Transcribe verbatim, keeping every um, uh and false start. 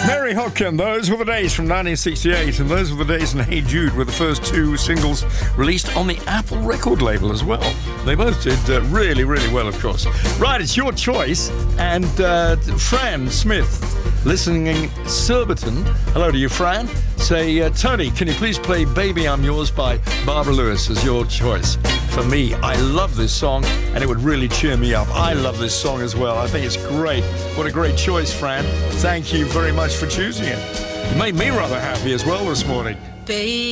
Mary Hodkin, those were the days from nineteen sixty-eight, and those were the days in Hey Jude were the first two singles released on the Apple record label as well. They both did uh, really, really well, of course. Right, it's your choice, and uh, Fran Smith, listening in Surbiton. Hello to you, Fran. Say, uh, Tony, can you please play Baby I'm Yours by Barbara Lewis as your choice? For me, I love this song, and it would really cheer me up. I love this song as well. I think it's great. What a great choice, Fran. Thank you very much for choosing it. You made me rather happy as well this morning. Baby.